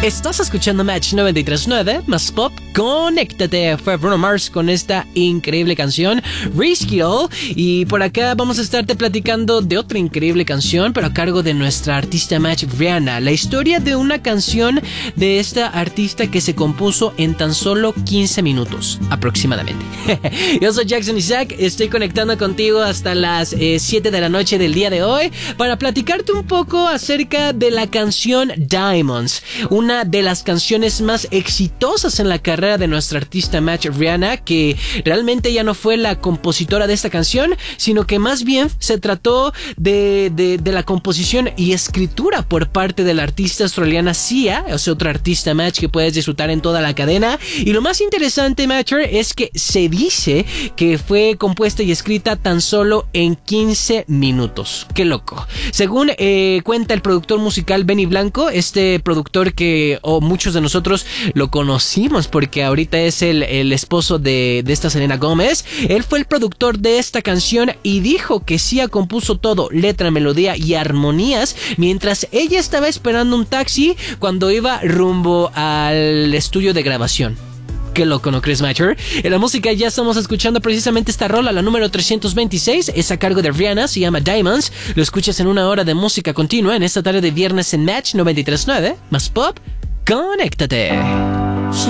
Estás escuchando Match 93.9, más pop, conéctate. Fue Bruno Mars con esta increíble canción, Risk It All. Y por acá vamos a estarte platicando de otra increíble canción, pero a cargo de nuestra artista Match, Rihanna. La historia de una canción de esta artista que se compuso en tan solo 15 minutos, aproximadamente. Yo soy Jackson Isaac, estoy conectando contigo hasta las 7 de la noche del día de hoy para platicarte un poco acerca de la canción Diamonds, una de las canciones más exitosas en la carrera de nuestra artista Match, Rihanna, que realmente ya no fue la compositora de esta canción, sino que más bien se trató de la composición y escritura por parte de la artista australiana Sia, o sea, otra artista Match que puedes disfrutar en toda la cadena. Y lo más interesante, Matcher, es que se dice que fue compuesta y escrita tan solo en 15 minutos. ¡Qué loco! Según cuenta el productor musical Benny Blanco, este productor que muchos de nosotros lo conocimos porque ahorita es el esposo de esta Selena Gómez. Él fue el productor de esta canción y dijo que Sia compuso todo, letra, melodía y armonías, mientras ella estaba esperando un taxi cuando iba rumbo al estudio de grabación. Qué loco, ¿no crees, Matcher? En la música ya estamos escuchando precisamente esta rola, la número 326, es a cargo de Rihanna, se llama Diamonds. Lo escuchas en una hora de música continua en esta tarde de viernes en Match 93.9, más pop, conéctate.